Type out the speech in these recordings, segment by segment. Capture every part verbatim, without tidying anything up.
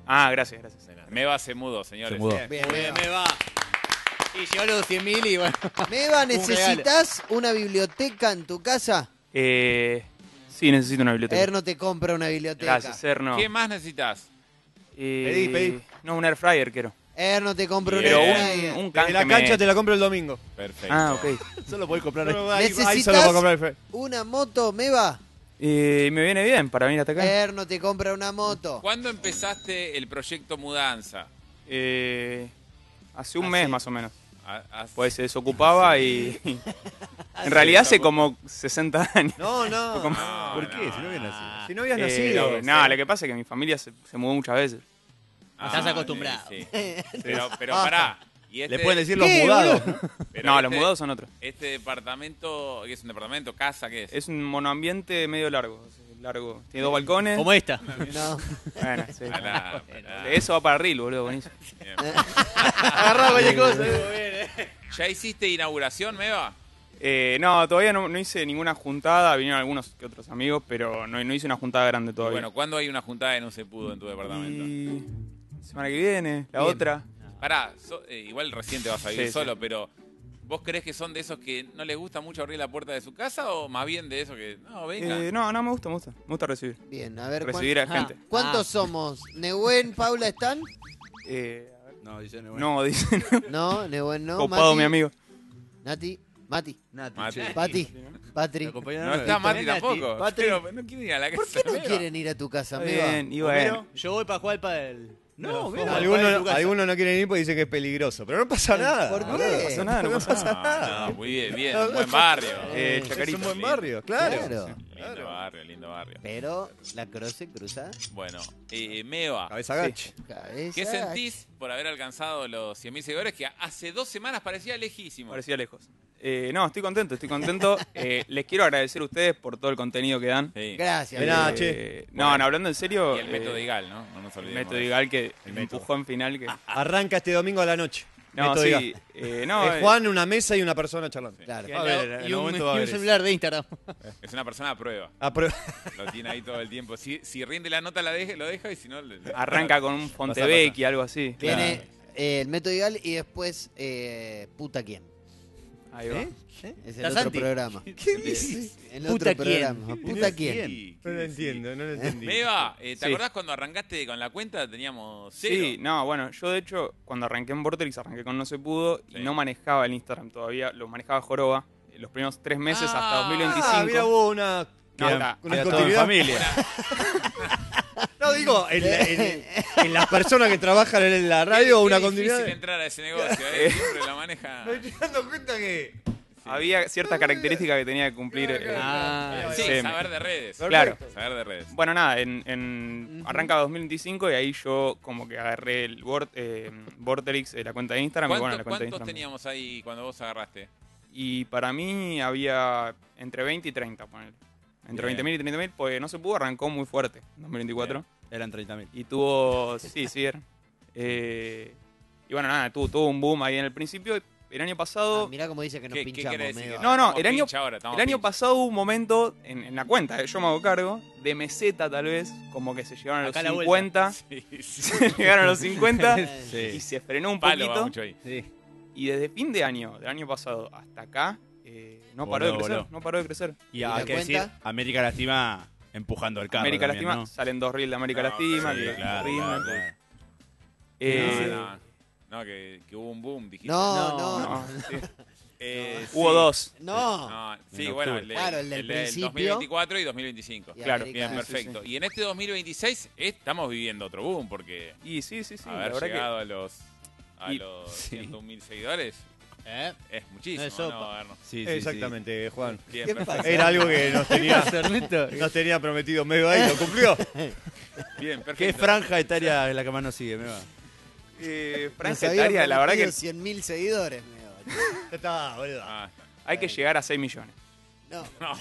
Ah, gracias, gracias. Meva se mudó, señores. Se mudó. Bien, Muy Meva. bien, me va. Y llegó a los cien mil y bueno. Meva, ¿necesitas una biblioteca en tu casa? Eh, sí, necesito una biblioteca. Erno te compra una biblioteca. Gracias, Erno. ¿Qué más necesitas? Eh, Pedí, pedí. No, un air fryer quiero. Erno te compra una Pero biblioteca. un, un De can la que cancha me... te la compro el domingo. Perfecto. Ah, ok. Solo podés comprar ahí. No, ahí, ahí ¿necesitas? solo puedo comprar el fe. ¿Una moto, Meva? Eh, me viene bien para venir hasta acá. Erno te compra una moto. ¿Cuándo empezaste el proyecto Mudanza? Eh, hace un Ah, mes sí. más o menos. A- a- Pues se desocupaba y... en realidad hace como sesenta años. No, no. Como- No, ¿Por qué? no. Si no habías nacido. Si no habías Eh, nacido. no, lo que pasa es que mi familia se, se mudó muchas veces. Ah, Estás acostumbrado. sí, sí. Pero, pero Basta. pará. Y este, Le pueden decir los ¿Qué, mudados. ¿no? pero No, este- los mudados son otros. Este departamento, ¿qué es un departamento? ¿Casa? ¿Qué es? Es un monoambiente medio largo. largo. Tiene dos balcones. Como esta. No. Bueno, sí. Pará, pará. Eso va para Ril, boludo, buenísimo. Bien. Agarrá cualquier cosa. ¿Ya hiciste inauguración, Meva? Eh, no, todavía no, no hice ninguna juntada. Vinieron algunos que otros amigos, pero no, no hice una juntada grande Y todavía. bueno, ¿cuándo hay una juntada de no se pudo en tu departamento? Y... semana que viene, la Bien. otra. Pará, so- eh, igual recién te vas a vivir Sí, solo, sí. pero ¿vos crees que son de esos que no les gusta mucho abrir la puerta de su casa o más bien de esos que, no, venga? Eh, no, no, me gusta, me gusta. Me gusta recibir. Bien, a ver. Recibir a ¿cuán- gente. ¿Cuántos Ah. somos? ¿Nehuen, Paula están? Eh, a ver. No, dice no. No, dice No, Nehuen no. copado Mati, mi amigo. Nati, Mati, Nati, Mati. che. Pati, Patri. La compañera No nueva. está Mati Nati. tampoco. Patri. Pero no quiere ir a la casa. ¿Por qué no de Meva. quieren ir a tu casa, Está Meva? bien, y bueno. Yo voy para jugar para el. No, mira, mira, algunos, algunos no quieren ir porque dicen que es peligroso. Pero no pasa nada. ¿Por qué? No No pasa nada, no pasa nada. No, no, muy bien, bien. Un buen barrio. Eh, Es Chacarita. un buen barrio, claro. Claro. Lindo barrio, lindo barrio. Pero la cruz se cruza. Bueno, eh, Meva, Cabeza gacha. Cabeza. ¿qué sentís por haber alcanzado los cien mil seguidores que hace dos semanas parecía lejísimo? Parecía lejos. Eh, no, estoy contento, estoy contento. Eh, les quiero agradecer a ustedes por todo el contenido que dan. Sí. Gracias. De nada, Meva. che. Eh, no, no, hablando en serio. Y el eh, método Igal, ¿no? No nos El olvidemos. método de Igal que El me método. empujó en final. Que... Arranca este domingo a la noche. No, Método sí. Igal. Eh, no, Es eh, Juan, una mesa y una persona charlando. Claro. A ver, en y el un, momento va a y un haber eso. celular de Instagram. eso. Es una persona a prueba. A prueba. Lo tiene ahí todo el tiempo. Si, si rinde la nota, la deja, lo deja y si no... le- le- arranca con un Fontevecchi, algo así. Viene eh, el método Igal y después eh, Puta quién. Ahí va. ¿Eh? Es el ¿La otro Santi? programa. ¿Qué dices? El Puta otro quién. programa. Puta quién. Sí, No lo entiendo, no lo entendí. Meva, eh, ¿te Sí. acordás cuando arrancaste con la cuenta? Teníamos cero. Sí, no, bueno, yo de hecho, cuando arranqué en Vortex, arranqué con No Se Pudo Sí. y no manejaba el Instagram todavía, lo manejaba Joroba. eh, Los primeros tres meses Ah, hasta dos mil veinticinco. Ah, mira, hubo una. No, está- una está continuidad. familia. No, digo, en, la- en- en las personas que trabajan en la radio, Qué- una qué continuidad. difícil entrar a ese negocio, ¿eh? Siempre la maneja... Me estoy dando cuenta que. Había ciertas características que tenía que cumplir. eh, Ah, Sí, sí, saber de redes. Claro. Saber de redes. Bueno, nada, en, en arranca dos mil veinticinco y ahí yo como que agarré el Vor- eh, Vorterix, eh, la cuenta de Instagram y ¿Cuánto- bueno, la cuenta de ¿Cuántos Instagram. teníamos ahí cuando vos agarraste? Y para mí había entre veinte y treinta, ponele. Entre Bien. veinte mil y treinta mil, pues no se pudo, arrancó muy fuerte en dos mil veinticuatro. Eran treinta mil. Y tuvo, sí, sí, era. Eh, y bueno, nada, tuvo, tuvo un boom ahí en el principio. El año pasado... Ah, mirá cómo dice que nos ¿Qué, qué pinchamos. quiere decir? Meva. No, no, Estamos el año, pincha ahora, estamos el año pincha. pasado hubo un momento en, en la cuenta, eh, yo me hago cargo, de meseta tal vez, como que se llegaron a Acá los la cincuenta, Sí, sí. se llegaron a los cincuenta Sí. y se frenó un Palo va poquito. mucho ahí. Sí. Y desde fin de año, del año pasado hasta acá, eh, no paró Voló, de crecer, voló. no paró de crecer. Y ¿Y hay la que cuenta? decir, América Lastima empujando el carro. América también, Lastima, ¿no? salen dos reels de América No, Lastima, sí, que Claro, rinden. claro, claro. Eh, No, no, no, que, que hubo un boom, dijiste. No, no, no, no. sí. Eh, Hubo sí. dos. No. No, sí, En bueno, octubre. el, de- Claro, el del el del principio. dos mil veinticuatro y dos mil veinticinco. Y Claro, América- Bien, sí, perfecto. sí. Y en este dos mil veintiséis estamos viviendo otro boom, porque Y sí, sí, sí, la haber verdad llegado a los, a Y- los sí. ciento un mil seguidores ¿Eh? es muchísimo. No es sopa. ¿no, Erno? Sí, sí, Exactamente, Juan. Bien, ¿Qué perfecto. pasa? Era algo que nos tenía, Ernesto? nos tenía prometido medio ahí, lo cumplió. Bien, ¿Qué perfecto. franja etaria es la que más nos sigue? Me va. Eh, Nos franja había etaria, la verdad que cien mil seguidores. Meva. Ya está, boludo. Ah, hay que llegar a seis millones. No. no,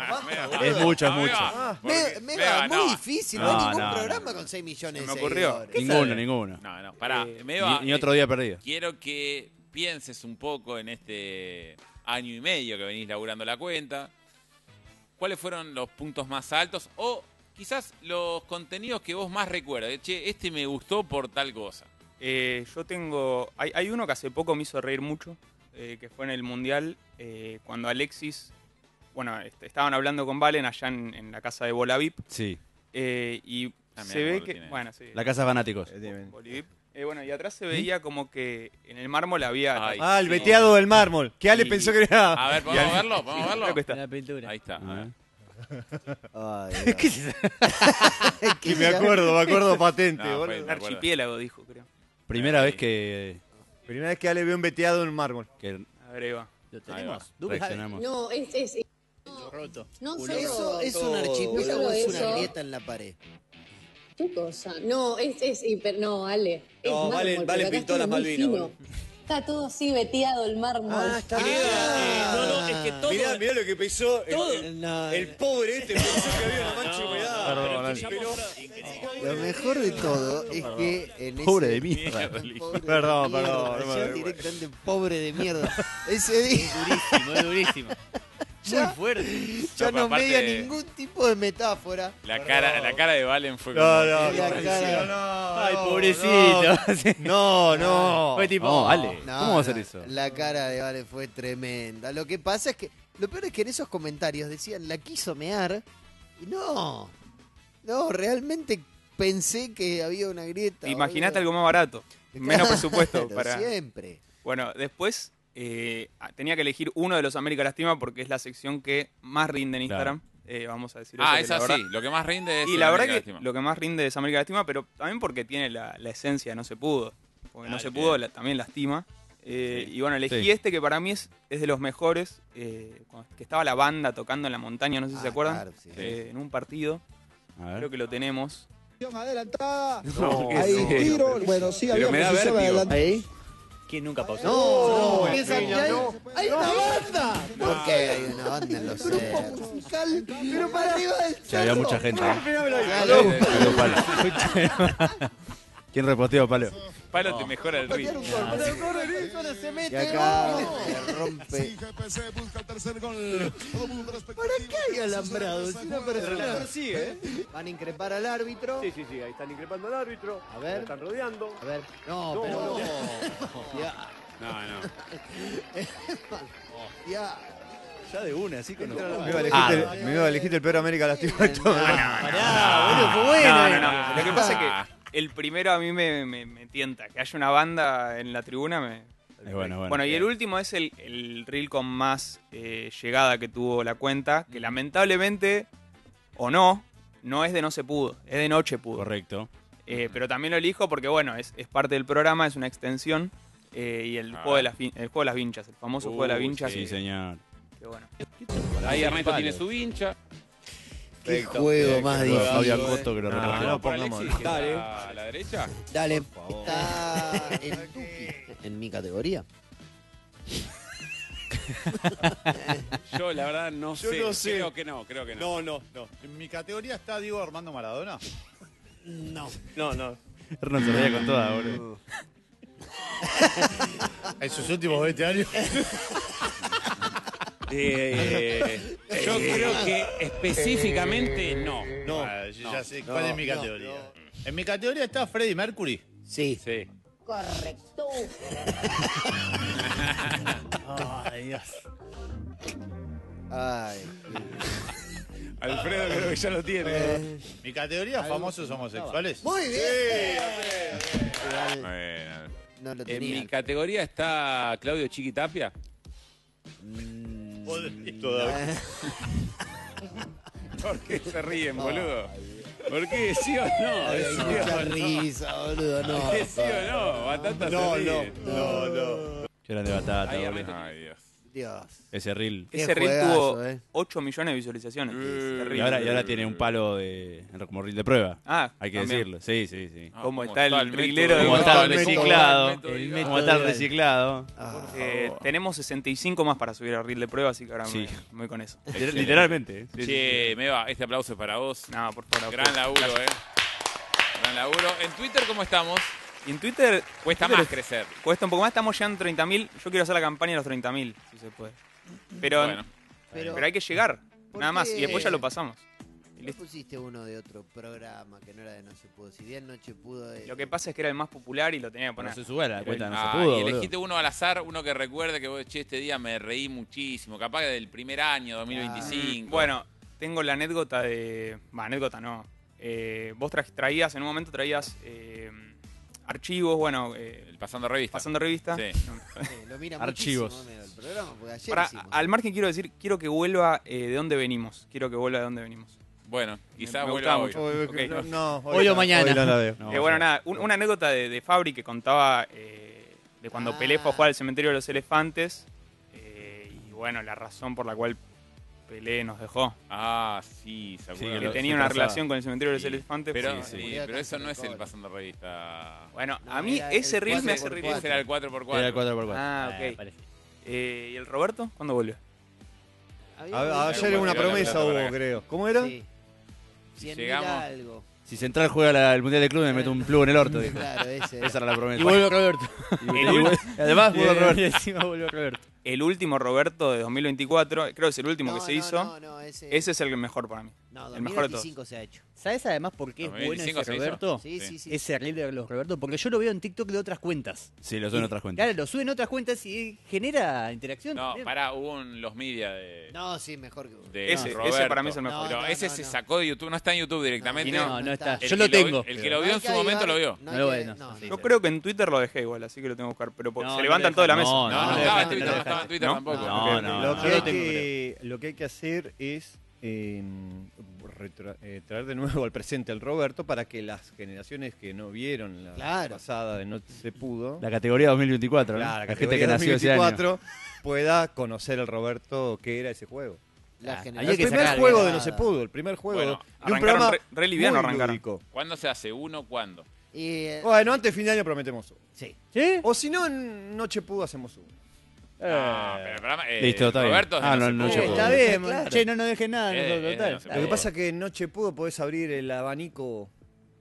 Es mucho, es no, mucho. Meva, Me, porque- me Meva, va muy no. difícil, No, no hay ningún no, programa con seis millones Se de me ocurrió. seguidores. Ninguno, ninguno. No, no, pará. Eh, Meva, Ni, ni eh, otro día perdido. quiero que pienses un poco en este año y medio que venís laburando la cuenta. ¿Cuáles fueron los puntos más altos o quizás los contenidos que vos más recuerdas. Che, este me gustó por tal cosa. Eh, yo tengo... Hay, hay uno que hace poco me hizo reír mucho, eh, que fue en el Mundial, eh, cuando Alexis... Bueno, este, estaban hablando con Valen allá en, en la casa de Bolavip, Sí, eh, y Ah, mirá se ve cómo lo que... tiene. Bueno, sí. la casa fanáticos. Bolivip. Eh, bueno, y atrás se veía como que en el mármol había... Ay, Ah, el sí. veteado del mármol. Que Ale Y- pensó que era... A ver, ¿podemos verlo? ¿Podemos verlo? Creo que está. La pintura. Ahí está. a ver. Ay, ¿Qué es eso? Que me acuerdo, me acuerdo patente, No, boludo. fue- Un archipiélago, dijo, creo. Primera Ahí. vez que, Primera vez que Ale ve un veteado en mármol. que A ver, ahí va. ¿Lo Ahí va. tenemos? Dubi. reaccionamos. No, es, es, Roto. no Uno. solo ¿Eso es un No archipiélago solo o es una eso. grieta en la pared? ¿Qué cosa? No, es, es hiper, no, Ale. Es No, mármol, Valen- pero Valen acá pintó es las todo muy Malvinas, fino. boludo. Está todo así veteado el mármol. Ah, está. Querida, eh, no, no, es que todo... Mirá, mirá lo que pensó el, Todo- el- No, el pobre este, pensó que había una mancha de humedad. Perdón, pero Ale. que ya mostró- Lo mejor de todo es que en ese... Pobre de mierda. Pobre de Perdón, mierda, perdón, no me ya doy directamente pobre de mierda. Ese día Durísimo, es durísimo. Muy ya, fuerte. ya No, no aparte- media ningún tipo de metáfora. La cara, la cara de Valen fue como... No, no, La no, cara. no, Ay, no, pobrecito. Sí. No, no. Fue tipo... No, Ale, No, ¿cómo va a hacer no, eso? La cara de Vale fue tremenda. Lo que pasa es que, lo peor es que en esos comentarios decían, la quiso mear. Y no, no, realmente pensé que había una grieta. Imagínate boludo. algo más barato. Menos presupuesto Claro, para... Siempre. Bueno, después eh, tenía que elegir uno de los América Lastima porque es la sección que más rinde en Instagram. Eh, vamos a decir Ah, eso, es que la así. verdad- Lo que más rinde es... Y el la verdad América que Lástima. lo que más rinde es América Lastima, pero también porque tiene la, la esencia, no se pudo. Porque no Ah, se bien. pudo, la- también lastima. Eh, Sí. Y bueno, elegí Sí. este que para mí es, es de los mejores. eh, cuando- que estaba la banda tocando en la montaña, no sé si Ah, se acuerdan. claro, sí. eh, en un partido. A ver. Creo que lo tenemos. Adelantada. No, Ahí no. tiro. Bueno, sí, había me da posición vértigo. adelantada. Ahí. ¿Quién nunca pausó? No, no, piensa que hay, ¡Hay una banda! ¿por qué hay una banda en los cerros? Musical, pero para arriba del Sí, había cerro. mucha gente. ¿eh? Claro. Palo, palo. ¿Quién reposteó, Palo? Palo te mejora el ritmo. Y acá se rompe. ¿Para qué hay alambrados? Si una persona persigue, ¿eh? van a increpar al árbitro. sí, sí, ahí están increpando al árbitro. A ver. Están rodeando. A ver, no, pero ya, No, no. ya. Ya de una, así con Me iba a elegirte, Ah, el- me iba a elegirte el peor América Lastima de todo. Pará, boludo, fue bueno. No, no, eh. no. Lo que pasa es que el primero a mí me, me- me tienta. Que haya una banda en la tribuna me... Es bueno, bueno. Bueno, y el último es el, el reel con más eh, llegada que tuvo la cuenta, que lamentablemente, o no, no es de No Se Pudo, es de Noche Pudo. Correcto. Eh, pero también lo elijo porque, bueno, es, es parte del programa, es una extensión, eh, y el Ah. juego, de las, fin- el juego de las vinchas, el famoso juego de las Uh, vinchas. Sí, que- señor. que bueno. Ahí Ernesto tiene su vincha. Qué juego más difícil. Había eh. Coto que lo No, reposteó. no, por pongamos. Alexis, que Dale. está a la derecha. Dale, está en, en mi categoría. Yo, la verdad, no Yo sé. no sé. Creo que no, creo que no. No, no, no. En mi categoría está Diego Armando Maradona. No. No, no. Hernán se reía con toda, boludo. En sus últimos veinte años. Eh, yo creo que específicamente no. No. Ah, yo no, ya sé no, cuál es mi no, categoría. En mi categoría está Freddie Mercury. Sí. Sí. Correcto. Ay, Dios. Ay. Alfredo creo que ya lo tiene. Mi categoría, famosos homosexuales. Muy bien. Bueno. No lo En tenía. mi categoría está Claudio Chiquitapia. Mm, Todavía. ¿Por qué se ríen, boludo? ¿Por qué? ¿Sí o no? Ay, ¿Sí mucha o no? risa, boludo, no. ¿Sí o no? Batata No, se ríe. no, no. Qué grande batata, Ahí boludo. Ernesto. Ay, Dios. Dios. Ese reel. Qué Ese reel juegazo, tuvo eh. ocho millones de visualizaciones. Mm. Ese Y reel. ahora, y ahora tiene un palo de como reel de prueba. Ah, Hay que también. decirlo. Sí, sí, sí. Ah, ¿Cómo está el método rilero de Como Como está está el el reciclado. método El Igal. método Como está el Igal. reciclado. Ah, Eh, tenemos sesenta y cinco más para subir al reel de prueba, así que ahora Sí. me me voy con eso. Liter- Literalmente. ¿eh? Sí, sí, Che, Meva, este aplauso es para vos. No, por favor. Gran laburo, eh. Gran laburo. En Twitter, ¿cómo estamos? Y en Twitter Cuesta Twitter más es- crecer. cuesta un poco más, estamos llegando a treinta mil. Yo quiero hacer la campaña de los treinta mil, si se puede. Pero, Bueno, pero, pero hay que llegar, ¿por nada más, qué? y después ya lo pasamos. Y ¿No listo. pusiste uno de otro programa que no era de No se pudo? Si bien Noche pudo de... Lo que pasa es que era el más popular y lo tenía que Bueno, poner. se sube a la Pero cuenta, el- no Ah, se pudo, y boludo. elegiste uno al azar, uno que recuerde que vos, che, este día me reí muchísimo. Capaz que del primer año, dos mil veinticinco. Bueno, tengo la anécdota de... Va, anécdota no. Eh, vos tra- traías, en un momento traías eh, archivos, bueno, eh, El pasando revista. pasando revista. Sí. No. Eh, lo mira Archivos. muchísimo, amigo, el programa, porque ayer Pará, hicimos. al margen quiero decir, quiero que vuelva eh, de dónde venimos. Quiero que vuelva de dónde venimos. Bueno, quizás me vuelva gustaba hoy. mucho. Hoy, Ok. no, no, Hoy o no, mañana. Hoy no la veo. No, Eh, bueno, ya. nada, un- una anécdota de, de Fabri que contaba eh, de cuando Ah. Pelé fue a jugar al cementerio de los elefantes. eh, y bueno, la razón por la cual Pelé nos dejó. Ah, sí, se Sí, acuerda. Que lo- tenía se una pasaba. relación con el cementerio de los Sí. elefantes. Pero, porque- sí, Murió de pero eso cáncer no de es el colon. pasando revista. Bueno, No, a mí era ese el reel me cuatro hace por reír. cuatro. Ese era el cuatro por cuatro. Era el cuatro por cuatro. Ah, Eh, ok. parece. Eh, ¿Y el Roberto? ¿Cuándo vuelve? Había A- dicho- ayer una Bueno, promesa la hubo, verdad. creo. ¿Cómo era? Sí. cien mil llegamos- algo. Si Central juega la- el Mundial de Club, me meto un plugo en el orto. dijo. Claro, ese. Esa era la promesa. Y vuelve Roberto. El, Y ul- vuelve- además, vuelve Y Roberto. encima vuelve Roberto. el último Roberto de dos mil veinticuatro, creo que es el último No, que se no, hizo. No, no, ese, Ese es el mejor para mí. no, el mejor de todos. dos mil veinticinco se ha hecho. ¿Sabes además por qué es bueno ¿dos mil veinticinco ese se hizo? Roberto? Sí, Sí. sí, sí. Ese reel de los Roberto, porque yo lo veo en TikTok de otras cuentas. Sí, lo suben Y, otras cuentas. Claro, lo suben otras cuentas y genera interacción. No, también. pará, hubo un Los Media de, No, sí, mejor que uno. de Ese, Roberto. ese para mí es el mejor. No, Pero no, ese no, se no. sacó de YouTube, no está en YouTube directamente. Y no, No, no está. El Yo que lo tengo. El que lo No vio hay en su que momento avivar- lo vio. no hay No, que- bueno, no, sí. Yo creo que en Twitter lo dejé igual, así que lo tengo que buscar. Pero No, se no levantan lo toda la dejaste. mesa. No, No, no, no, estaba no, en Twitter, no, no no, estaba en Twitter no, tampoco. no, Ok, no, lo, no. que Yo hay lo tengo que, lo que hay que hacer es eh, retra- eh, traer de nuevo al presente al Roberto para que las generaciones que no vieron la Claro. pasada de No se pudo, La categoría dos mil veinticuatro, ¿no? claro, la la gente categoría que nació ese año. dos mil veinticuatro, pueda conocer el Roberto que era ese juego. La Ah, generación- hay El que primer sacar juego bien. de No se pudo, el primer juego Bueno, de un arrancaron programa re- re liviano muy arrancaron. lúdico. ¿Cuándo se hace uno? ¿Cuándo? Y, eh, Bueno, antes de fin de año prometemos uno. sí. ¿Sí? O si no, en Noche Pudo hacemos uno. No, pero el programa, eh, Listo, está bien. Roberto es de Ah, no, no, se no pudo. se Eh, pudo. está bien, Claro. che, no nos dejen nada. Eh, nosotros, eh, total. no se Lo pudo. que pasa es que en Noche Pudo podés abrir el abanico.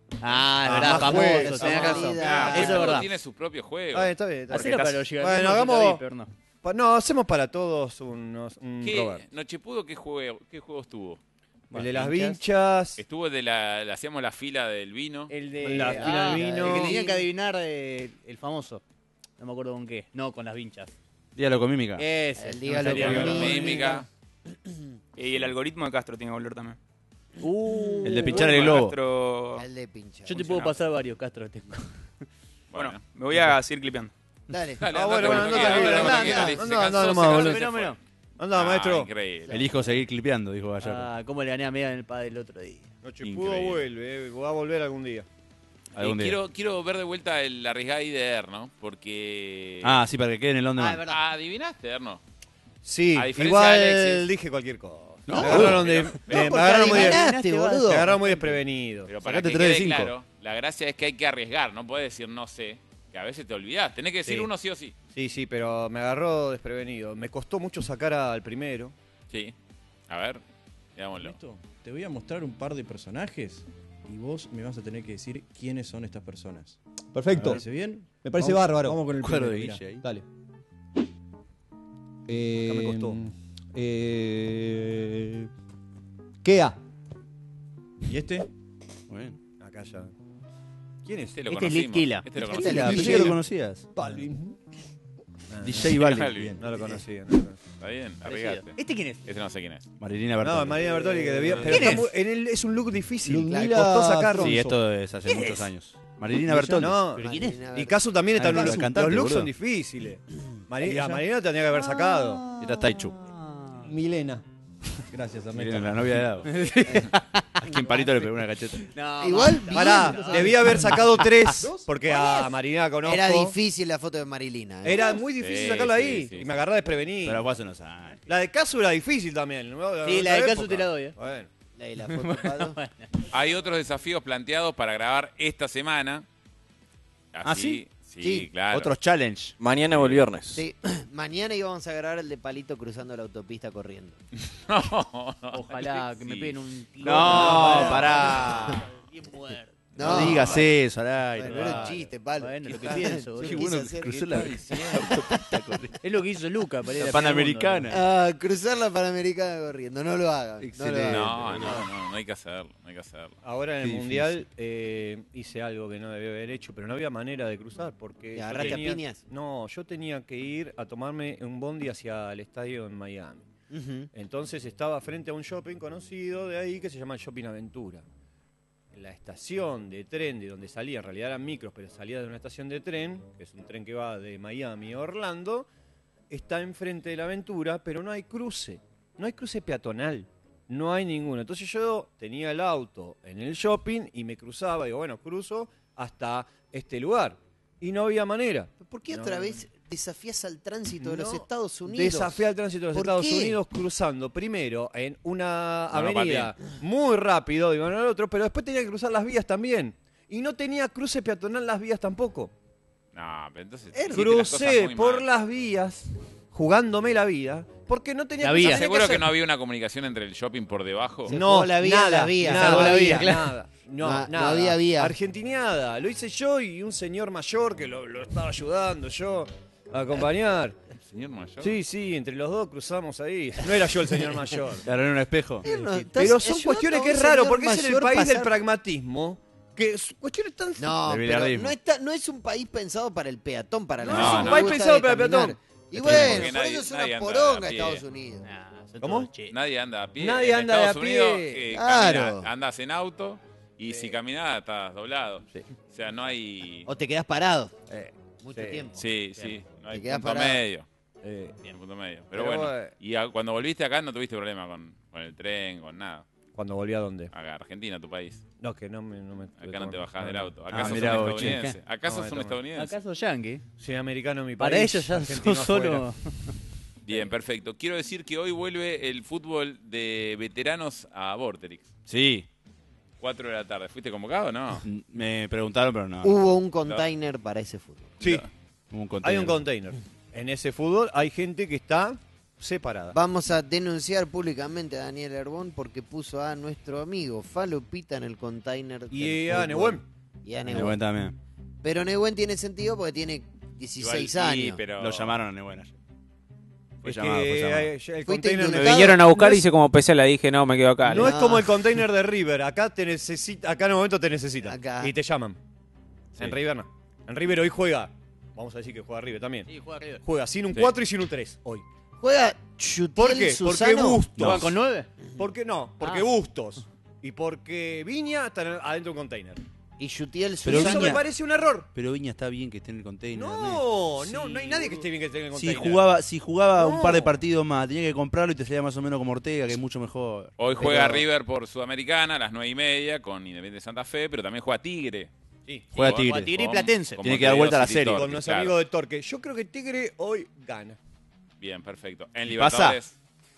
Ah, es Ah, verdad, más famoso, juegos, tenés más razón. salida. Ah, Eso es Roberto verdad. tiene sus propios juegos. Ah, está bien. Está bien. Hacelo para los Bueno, gigantes. hagamos- Pero no. Pa- No, hacemos para todos unos, un ¿Qué, Roberto. Nochepudo, ¿qué, juego, ¿qué juegos tuvo? El de las vinchas. vinchas. Estuvo el de la, le hacíamos la fila del vino. El de. La fila ah, del vino. el que tenían que adivinar eh, el famoso. No me acuerdo con qué. No, con las vinchas. Dígalo con mímica. Ese. El no dígalo me salía. con Mímica. Y el algoritmo de Castro tiene que volver también. Uh, El de pinchar Bueno, el globo. Castro- El de pincha. Yo te puedo pasar varios, Castro. Tengo. Bueno, Bueno. me voy a seguir clipeando. Dale. Dale, Ah, andate bueno, bueno, cuando andate, quieras, andate, cuando andate, quieras, andate, listo, se andate, cansó, andate se nomás, cansó, boludo. se Mirá, fue. mirá. Anda, Ah, maestro. Increíble. Elijo seguir clipeando, dijo Gallardo. Ah, cómo le gané a Mega en el padre el otro día. Noche Increíble. Pudo vuelve, eh, va a volver algún día. Algún Eh, día. quiero, quiero ver de vuelta el arriesgado I D R, ¿no? Porque... Ah, sí, para que quede en el on Ah, es demand. verdad. Ah, ¿adivinaste, Erno? Sí, A diferencia igual de Alexis. dije cualquier cosa. No, me agarraron, de, pero- me- No, me porque agarraron muy, adivinaste, me boludo. agarraron muy desprevenido. Pero para Sacate que tres de quede cinco. claro, la gracia es que hay que arriesgar, no puedes decir no sé, que a veces te olvidás. Tenés que decir Sí. uno sí o sí. Sí, sí, pero me agarró desprevenido. Me costó mucho sacar al primero. Sí. A ver, digámoslo. Esto, te voy a mostrar un par de personajes y vos me vas a tener que decir quiénes son estas personas. ¿Me Perfecto. parece bien? Me parece Vamos- bárbaro. Vamos con el Cuadro primero, de mirá. Guille ahí. Dale. Eh, me costó. Eh, Kea. ¿Y este? Bueno. Acá ya. ¿Quién es? Este lo Este es conocimos. Litkila. Este lo Este conocimos. es Ah, D J. pensé que lo conocías. Balvin. D J Balvin. Balvin. No lo conocía. No lo conocía. Está bien, arriesgate. ¿Este quién es? Este no sé quién es. Marilina No, Bertoldi. Marina Bertoli que debía. Pero ¿Quién está es? muy- en él es un look difícil. Ludmila Le costó sacarlo. Sí, Alonso. esto es hace muchos es? años. Marilina Bertoldi. No, ¿Pero quién es? Marina y Casu también está Ah, en un la look. cantante, Los looks boludo. son difíciles. Marina, ella? Marina tenía que haber sacado. Esta es Taichu. Milena. Gracias, Miren, Ernesto. la novia de Dado. A quien Palito le pegó una cacheta. No, Igual, Pará, bien. debía haber sacado tres. Porque a Marina la conozco. Era difícil la foto de Marilina. ¿eh? Era muy difícil Sí, sacarla sí, ahí. sí. Y me agarraba desprevenido. Pero fue hace unos años. La de Casu era difícil también. ¿no? Sí, la de otra Casu época. te la doy, eh. Bueno. La de la foto, Pablo. Hay otros desafíos planteados para grabar esta semana. ¿Ah, Así, sí, Sí. claro. Otros challenge. Mañana o el viernes. Sí, mañana íbamos a grabar el de Palito cruzando la autopista corriendo. No, no, Ojalá que me sí. peguen un tiro. No, pará. Bien muerto. No, digas eso, al aire. Bueno, era un chiste, palo. Bueno, lo que pienso, boludo. Qué Quise bueno hacer- que cruzó la Es lo que hizo Luca para ir a la la Final Panamericana. Ah, cruzar la Panamericana corriendo. No lo hagan. No, lo Excelente. hagan. No, no, no, no hay que hacerlo, no hay que hacerlo. Ahora en el Qué Mundial eh, hice algo que no debía haber hecho, pero no había manera de cruzar porque... ¿Te yo agarraste a tenía- piñas? No, yo tenía que ir a tomarme un bondi hacia el estadio en Miami. Ujú. Entonces estaba frente a un shopping conocido de ahí que se llama el Shopping Aventura. En la estación de tren de donde salía, en realidad eran micros, pero salía de una estación de tren, que es un tren que va de Miami a Orlando, está enfrente de la Aventura, pero no hay cruce, no hay cruce peatonal, no hay ninguno. Entonces yo tenía el auto en el shopping y me cruzaba, digo, bueno, cruzo hasta este lugar. Y no había manera. ¿Por qué No, otra no, vez desafías al tránsito de los No, Estados Unidos? Desafié al tránsito de los ¿Por Estados qué? Unidos cruzando primero en una Monopatín. avenida muy rápido, digo, no el otro, pero después tenía que cruzar las vías también. Y no tenía cruce peatonal las vías tampoco. No, pero entonces. Er- hiciste las cosas Crucé muy por mal. las vías, jugándome la vida, porque no tenía La cruce, vía. tenía ¿Seguro que hacer- no había una comunicación entre el shopping por debajo? Se No, jugó la vía, nada, la vía, nada, se jugó la nada, vía, nada. No, No, no nada. había vía. Argentineada, lo hice yo y un señor mayor que lo, lo estaba ayudando yo a acompañar. Señor mayor. Sí, sí, entre los dos cruzamos ahí. No era yo el señor mayor. Le agarré un espejo. Eh, no, estás Pero son ayudando cuestiones a que un es raro, señor porque es en el mayor país del pasar- pragmatismo. Que es- cuestiones tan... No, Del pero billardismo. no, está, no es un país pensado para el peatón, para la No, gente es un que país gusta pensado de para el caminar. peatón. Y Sí, bueno, porque por nadie- eso es nadie una anda poronga a pie. Estados Unidos. Nah, son ¿Cómo? todos che. Nadie anda a pie. Nadie En anda de a Estados Unidos, pie. eh, Claro. camina- andas en auto y si caminás estás doblado. O sea, no hay. O te quedás parado Eh, mucho sí. tiempo. Sí, sí, no hay Te quedás punto parado. medio. eh, No hay punto medio. Pero, Pero bueno, bueno. y a- cuando volviste acá no tuviste problema con, con el tren, con nada. ¿Cuando volví a dónde? Acá, Argentina, tu país. No, que no me... No me Acá no te bajás del auto. Acá Ah, sos mirá un vos, che. estadounidense. Acá No, sos me un tomo. estadounidense. ¿Acaso yankee? Soy americano en mi país. Para ellos ya argentino sos solo. afuera. Bien, perfecto. Quiero decir que hoy vuelve el fútbol de veteranos a Vorterix. Sí. cuatro de la tarde. ¿Fuiste convocado o no? Me preguntaron, pero no. Hubo un container para ese fútbol. Sí, Hubo un hay container. un container. En ese fútbol hay gente que está separada. Vamos a denunciar públicamente a Daniel Herbón porque puso a nuestro amigo Falopita en el container. Y del a fútbol. Nehuen. Y a Nehuen Nehuen. también. Pero Nehuen tiene sentido porque tiene dieciséis Igual sí, años. pero... Lo llamaron a Nehuen ayer. Fue Es llamado, fue que llamado. hay- el Fuiste container Me indultado. vinieron a buscar no y es- hice como especial, la dije, no, me quedo acá. No Le- es como el container de River. Acá te necesita, acá en un momento te necesitan. Acá. Y te llaman. Sí. En River no. En River hoy juega. Vamos a decir que juega River también. Sí, juega River. Juega sin un Sí. cuatro y sin un tres hoy. Juega ¿Por Chutiel qué? Porque Susano. Bustos. ¿Juegan con nueve? ¿Por qué no? Porque Ah. Bustos. Y porque Viña está adentro de un container. Y Chutiel Pero Eso Susano. me Viña- parece un error. Pero Viña está bien que esté en el container. No, Sí, no, no hay nadie que esté bien que esté en el Si container. jugaba, si jugaba un No. par de partidos más, tenía que comprarlo y te salía más o menos como Ortega, que es mucho mejor. Hoy juega Pero- River por Sudamericana a las nueve y media con Independiente Santa Fe, pero también juega Tigre. Sí. Juega Con- Tigre. Tigre y con- Platense. con Tiene que dar vuelta a la Montevideo City serie. Torque, Con nuestro claro. amigo de Torque. Yo creo que Tigre hoy gana. Bien, perfecto. En ¿Y Libertadores.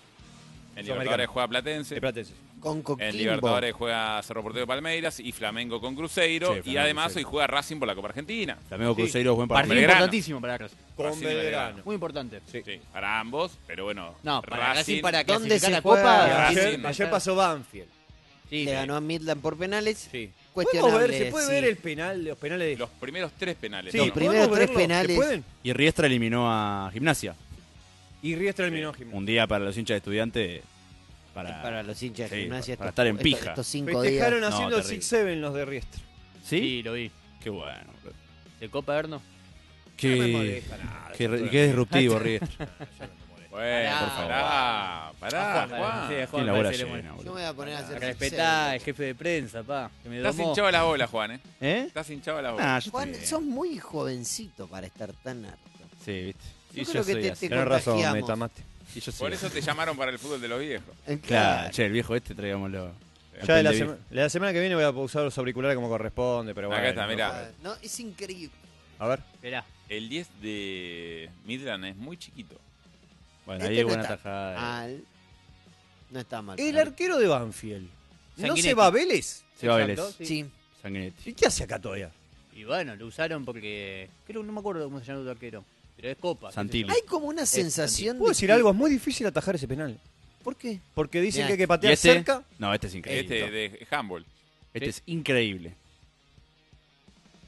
En Sudamericana. Libertadores juega Platense. De Platense. Con En Coquimbo. Libertadores juega Cerro Porteño Palmeiras y Flamengo con Cruzeiro. Sí, y Flamengo, además Cruzeiro. hoy juega Racing por la Copa Argentina. Flamengo Sí. Cruzeiro, buen Partido partido. Belgrano. importantísimo para Racing. Con Racing Belgrano. Muy importante. Sí. Sí, para ambos, pero bueno. No, para Racing, Racing para ¿Dónde clasificar se la juega? Copa. Racing. Ayer, tiene que ayer estar- pasó Banfield. Sí, Le sí. ganó a Midland por penales. Sí. ¿Podemos Cuestionable. ver, ¿Se puede sí. ver el penal, los penales de... Los primeros tres penales. Sí, ¿no? los primeros ¿podemos tres verlos? ¿Se penales. pueden? Y Riestra eliminó a Gimnasia. Y Riestra eliminó a Gimnasia. Un día para los hinchas de estudiantes. Para, Para los hinchas de Sí, gimnasia. para estos- estar en estos- pija. Estos cinco Festejaron días. haciendo No, el terrible. six seven los de Riestra. ¿Sí? Sí, lo vi. Qué bueno. bro. ¿De Copa Erno? No me Qué, molesta nada. qué, re- qué disruptivo, Riestra. Bueno, Pará, por favor. Pará, pará, Sí, Juan. Juan Tiene la bola parece que le llena, muere. Yo boludo. me voy a poner a hacer Respetá, el jefe de prensa, pa. Que me Estás domó. hinchado a las bolas, Juan, ¿eh? ¿Eh? Estás hinchado a las bolas. Nah, yo Juan, estoy bien. sos muy jovencito para estar tan harto. Sí, viste. Yo Y creo que soy te- así. te- Tenés razón, contagiamos. Metamate. Y yo soy Por así. eso te llamaron para el fútbol de los viejos. Eh, Claro, che, el viejo este, traigámoslo. Ya de la, Depende sema- la semana que viene voy a usar los auriculares como corresponde, pero bueno. Acá está, no mirá. puede. No, es increíble. A ver. Esperá. El diez de Midland es muy chiquito. Bueno, Este ahí hay no buena está tajada. mal. No está mal. El para mí. arquero de Banfield. ¿No Sanguinetti. se va a Vélez? Se va Exacto, Vélez. sí. Sí. Sanguinetti. ¿Y qué hace acá todavía? Y bueno, lo usaron porque. Creo no me acuerdo cómo se llama el arquero. Pero es Copa. qué sé Santilli. yo. Hay como una sensación ¿Puedo de decir que- algo? Es muy difícil atajar ese penal. ¿Por qué? Porque dicen Mirá. que hay que ¿Y patear este? cerca. No, este es increíble. Este de handball. Este es increíble.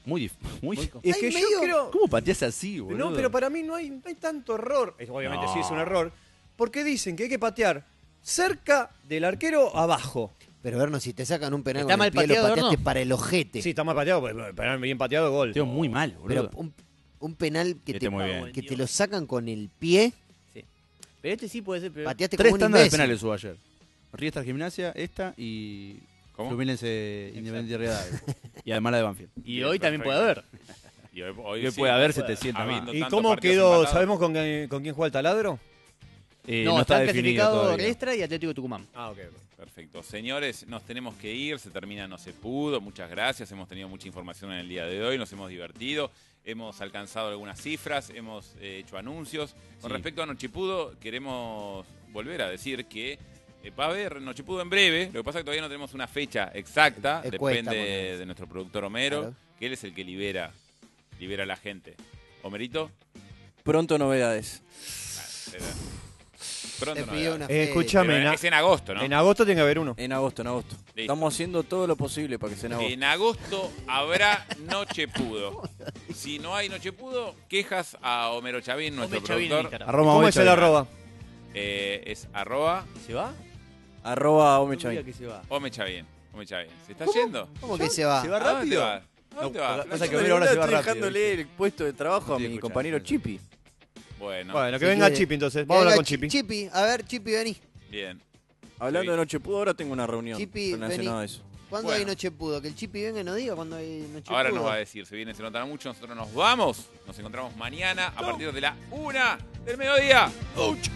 Muy, dif- muy. Es Ay, que yo medio- creo... ¿Cómo pateas así, boludo? No, pero para mí no hay, no hay tanto error. Es- Obviamente No. sí es un error. Porque dicen que hay que patear cerca del arquero abajo. Pero Berno, si te sacan un penal ¿Está con mal el pie, lo pateado, pateaste Berno? para el ojete. Sí, está mal pateado, pero penal bien pateado, gol. Teo muy mal, boludo. Pero un, un penal que, Este te, muy bien. que te lo sacan con el pie, Pero este sí puede ser peor. pateaste Tres como un tandas de imbécil. penales hubo ayer. Riestra Gimnasia, esta y ¿Cómo? Fluminense Independiente Rivadavia. Y además la de Banfield. Y Bien, hoy también perfecto. puede haber. Y hoy, hoy Hoy sí, puede haber puede setecientos más. habiendo ¿Y tantos cómo partidos quedó? empatados. ¿Sabemos con, quién- con quién juega el taladro? Eh, no, no está están definido clasificados todavía. Riestra y Atlético de Tucumán. Ah, ok. Perfecto. Señores, nos tenemos que ir, se termina No se pudo. Muchas gracias, hemos tenido mucha información en el día de hoy, nos hemos divertido, hemos alcanzado algunas cifras, hemos eh, hecho anuncios. Con Sí. respecto a Nochepudo, queremos volver a decir que eh, va a haber Nochepudo en breve. Lo que pasa es que todavía no tenemos una fecha exacta, Eh, cuesta depende ponerse. de nuestro productor Homero, Claro. que él es el que libera, libera a la gente. Homerito, Pronto novedades. ah, será. Pronto Te no pidió verá. una Eh, fecha. escuchame, Pero en, a- es en agosto, ¿no? en agosto tiene que haber uno. En agosto, en agosto. Listo. Estamos haciendo todo lo posible para que sea en agosto. En agosto habrá Nochepudo. Si no hay Nochepudo, quejas a Homero Chavín, nuestro Hombre Chavín en productor. Instagram. Arroba ¿Cómo Ovecha es el Bien. arroba? Eh, es arroba ¿Se va? Arroba Ome No me Chavín. diga que se va. Ome Chavín. Ome Chavín. ¿Se está ¿Cómo? yendo? ¿Cómo que se va? ¿Se va ¿A dónde rápido? te vas? ¿A dónde No, vas, pasa Flaco? que Homero ahora se va Estoy rápido. dejándole el puesto de trabajo a Estoy mi escuchando, compañero sí. Chipi. Bueno, Bueno, que Si venga quiere- Chipi entonces. Que Vamos a hablar venga con Chi- Chipi. Chipi, a ver, Chipi, vení. bien. Hablando Sí. de Nochepudo, ahora tengo una reunión Chipi, relacionada vení. a eso. ¿Cuándo Bueno. hay Nochepudo? Que el Chipi venga y nos diga cuándo hay Nochepudo. Ahora nos va a decir, se viene, se nota mucho. Nosotros nos vamos. Nos encontramos mañana a partir de la una del mediodía. ¡Ouch!